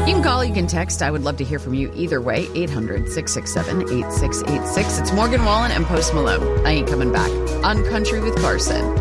You can call, you can text. I would love to hear from you either way. 800-667-8686. It's Morgan Wallen and Post Malone. I Ain't Coming Back on Country with Carson.